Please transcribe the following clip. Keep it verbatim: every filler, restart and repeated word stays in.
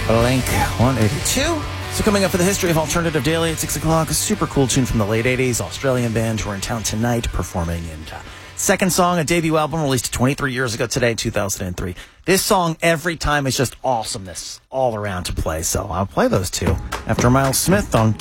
Blink one eighty-two. So coming up for the history of Alternative Daily at six o'clock, a super cool tune from the late eighties, Australian band who are in town tonight performing in uh, second song, a debut album released twenty-three years ago today, two thousand three. This song every time is just awesomeness all around to play, so I'll play those two after Miles Smith on